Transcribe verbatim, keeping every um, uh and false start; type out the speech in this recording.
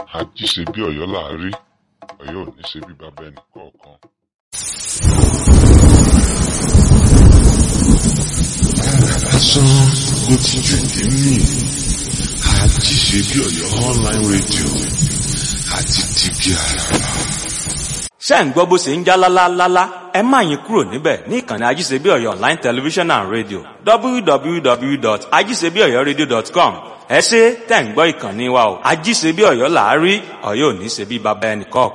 Ají ṣe bí Ọ̀yọ́ là á rí, Ọ̀yọ́ ò ní ṣe bí baba ẹnìkọ̀ọ̀kan. Lásán ló ti jù ní mí. Ají ṣe bí Ọ̀yọ́ online radio àti tìbí àràrà. ṣé ń gbọ́ bó ṣe ń já lálálálá ẹ má yín kúrò níbẹ̀ ní ìkànnì ajíṣebí ọ̀yọ́ online television and radio w w w dot ajíṣebí ọ̀yọ́ radio dot com ẹ ṣé tẹ̀ ń gbọ́ ìkànnì wa o ajíṣebí ọ̀yọ́ là á rí Ọ̀yọ́ ò ní ṣe bí baba ẹnìkọ̀ọ̀kan.